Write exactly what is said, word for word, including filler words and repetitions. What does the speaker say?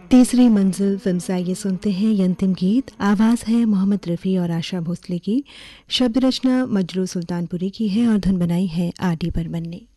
तीसरी मंजिल फिल्म से आइए सुनते हैं ये अंतिम गीत। आवाज़ है मोहम्मद रफ़ी और आशा भोसले की, शब्द रचना मजरू सुल्तानपुरी की है और धुन बनाई है आर डी बर्मन ने।